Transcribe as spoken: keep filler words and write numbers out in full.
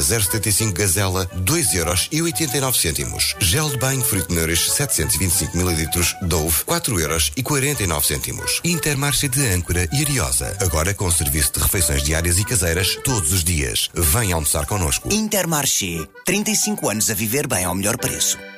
zero setenta e cinco Gazela, dois euros e oitenta e nove cêntimos. Gel de banho Fruit Nourish setecentos e vinte e cinco mililitros, Dove, quatro euros e quarenta e nove cêntimos. Intermarché de Âncora e Ariosa, agora com serviço de refeições diárias e caseiras todos os dias. Venha almoçar connosco. Intermarché, trinta e cinco anos a viver bem ao melhor preço.